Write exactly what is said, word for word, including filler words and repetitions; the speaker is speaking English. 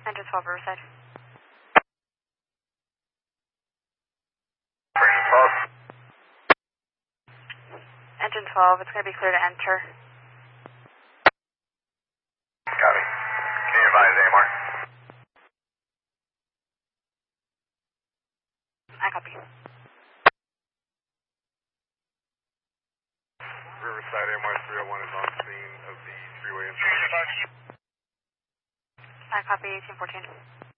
Engine twelve, Riverside. Engine twelve. Engine twelve, it's going to be clear to enter. Copy. Can you advise A M R? I copy. Riverside A M R three oh one is on scene of the three-way incident. I copy eighteen fourteen.